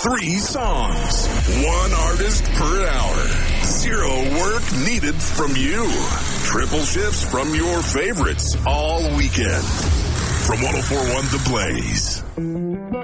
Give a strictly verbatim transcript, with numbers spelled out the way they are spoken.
Three songs, one artist per hour. Zero work needed from you. Triple shifts from your favorites all weekend. From one oh four point one The Blaze.